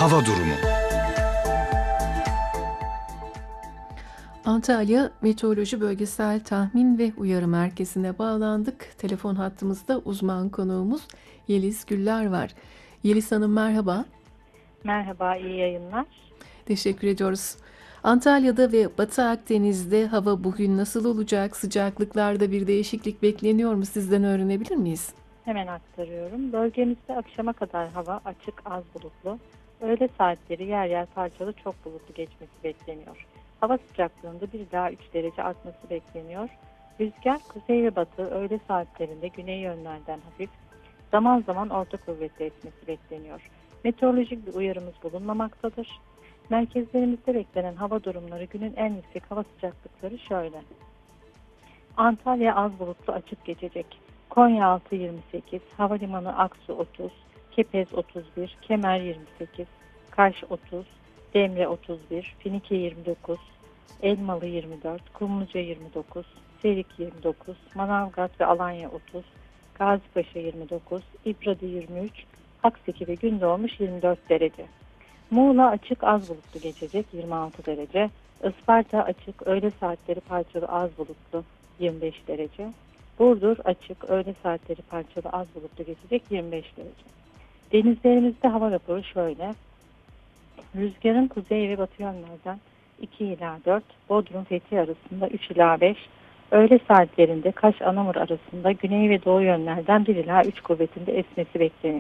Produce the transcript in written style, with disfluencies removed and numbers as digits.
Hava durumu. Antalya Meteoroloji Bölgesel Tahmin ve Uyarı Merkezi'ne bağlandık. Telefon hattımızda uzman konuğumuz Yeliz Güller var. Yeliz Hanım merhaba. Merhaba, iyi yayınlar. Teşekkür ediyoruz. Antalya'da ve Batı Akdeniz'de hava bugün nasıl olacak? Sıcaklıklarda bir değişiklik bekleniyor mu? Sizden öğrenebilir miyiz? Hemen aktarıyorum. Bölgemizde akşama kadar hava açık, az bulutlu. Öğle saatleri yer yer parçalı çok bulutlu geçmesi bekleniyor. Hava sıcaklığında 1 ila 3 derece artması bekleniyor. Rüzgar kuzey ve batı öğle saatlerinde güney yönlerden hafif, zaman zaman orta kuvvetli esmesi bekleniyor. Meteorolojik bir uyarımız bulunmamaktadır. Merkezlerimizde beklenen hava durumları günün en yüksek hava sıcaklıkları şöyle. Antalya az bulutlu açık geçecek. Konyaaltı 28, Havalimanı Aksu 30, Kepez 31, Kemer 28, Kaş 30, Demre 31, Finike 29, Elmalı 24, Kumluca 29, Serik 29, Manavgat ve Alanya 30, Gazipaşa 29, İbradi 23, Akseki ve Gündoğmuş 24 derece. Muğla açık az bulutlu geçecek 26 derece. Isparta açık öğle saatleri parçalı az bulutlu 25 derece. Burdur açık öğle saatleri parçalı az bulutlu geçecek 25 derece. Denizlerimizde hava raporu şöyle. Rüzgarın kuzey ve batı yönlerden 2 ila 4, Bodrum Fethiye arasında 3 ila 5, öğle saatlerinde Kaş Anamur arasında güney ve doğu yönlerden 1 ila 3 kuvvetinde esmesi bekleniyor.